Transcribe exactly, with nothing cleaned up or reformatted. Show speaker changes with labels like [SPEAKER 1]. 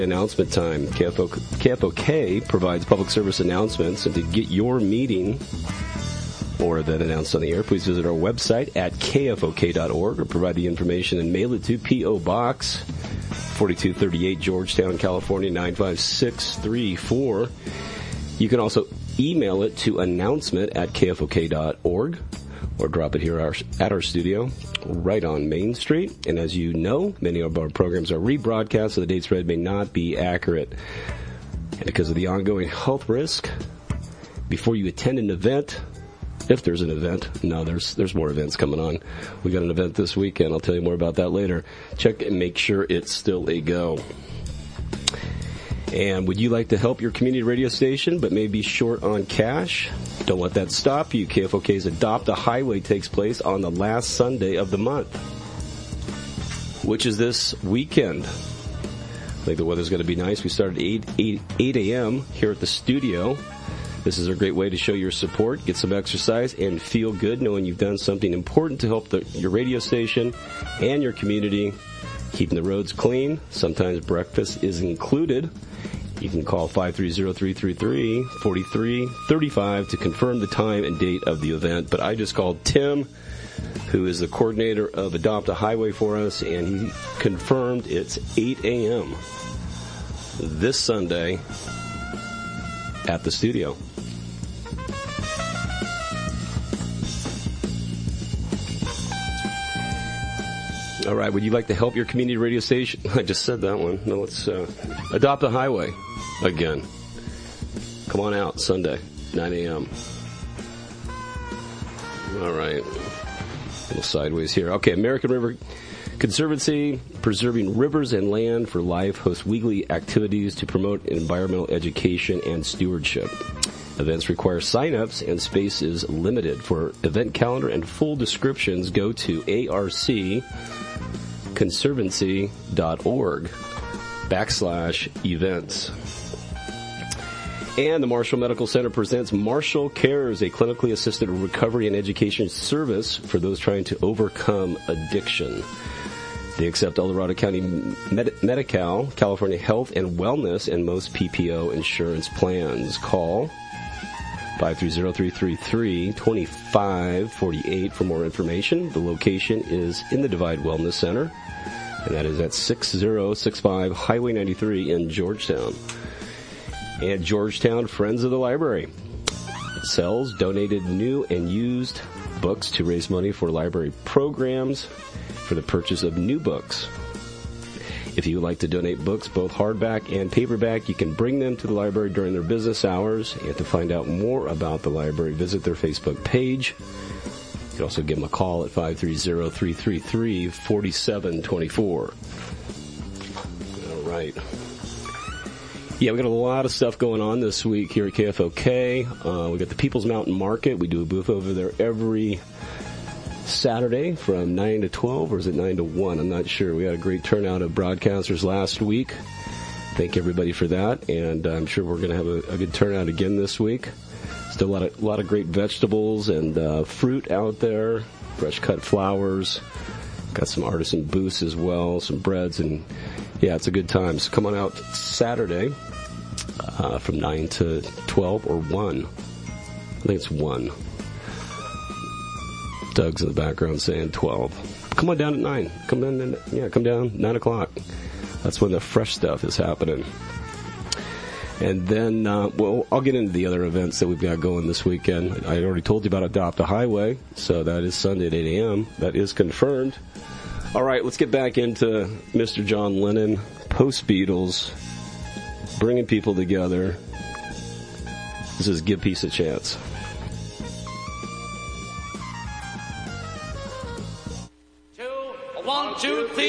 [SPEAKER 1] Announcement time. K F O, K F O K provides public service announcements, and to get your meeting or event announced on the air, please visit our website at K F O K dot org or provide the information and mail it to P O. Box forty-two thirty-eight, Georgetown, California, nine five six three four. You can also email it to announcement at K F O K dot org or drop it here at our, at our studio right on Main Street. And as you know, many of our programs are rebroadcast, so the dates read may not be accurate. And because of the ongoing health risk, before you attend an event, if there's an event, no, there's there's more events coming on. We got an event this weekend. I'll tell you more about that later. Check and make sure it's still a go. And would you like to help your community radio station but may be short on cash? Don't let that stop you. K F O K's Adopt a Highway takes place on the last Sunday of the month, which is this weekend. I think the weather's going to be nice. We start at eight a.m. here at the studio. This is a great way to show your support, get some exercise, and feel good knowing you've done something important to help the, your radio station and your community. Keeping the roads clean. Sometimes breakfast is included. You can call five three zero, three three three, four three three five to confirm the time and date of the event. But I just called Tim, who is the coordinator of Adopt a Highway for us, and he confirmed it's eight a.m. this Sunday at the studio. All right, would you like to help your community radio station? I just said that one. No, let's uh, Adopt a Highway again. Come on out, Sunday, nine a.m. All right. A little sideways here. Okay, American River Conservancy, Preserving Rivers and Land for Life, hosts weekly activities to promote environmental education and stewardship. Events require sign-ups and space is limited. For event calendar and full descriptions, go to A R C conservancy dot org backslash events. And the Marshall Medical Center presents Marshall Cares, a clinically assisted recovery and education service for those trying to overcome addiction. They accept El Dorado County Med- Medi-Cal, California Health and Wellness, and most P P O insurance plans. Call five three zero, three three three, two five four eight for more information. The location is in the Divide Wellness Center, and that is at six zero six five Highway ninety-three in Georgetown. And Georgetown Friends of the Library sells donated new and used books to raise money for library programs for the purchase of new books. If you would like to donate books, both hardback and paperback, you can bring them to the library during their business hours. And to find out more about the library, visit their Facebook page. You can also give them a call at five three zero, three three three, four seven two four. All right. Yeah, we got a lot of stuff going on this week here at K F O K. Uh, we got the People's Mountain Market. We do a booth over there every Saturday from nine to twelve, or is it nine to one? I'm not sure. We had a great turnout of broadcasters last week. Thank everybody for that, and I'm sure we're going to have a, a good turnout again this week. Still a lot of, a lot of great vegetables and uh, fruit out there, fresh cut flowers. Got some artisan booths as well, some breads, and yeah, it's a good time. So come on out Saturday uh, from nine to twelve or one. I think it's one. Doug's in the background saying twelve. Come on down at nine. Come down, yeah, come down nine o'clock. That's when the fresh stuff is happening. And then, uh, well, I'll get into the other events that we've got going this weekend. I already told you about Adopt a Highway, so that is Sunday at eight a.m. That is confirmed. All right, let's get back into Mister John Lennon, post-Beatles, bringing people together. This is Give Peace a Chance.
[SPEAKER 2] Two, one, two, three.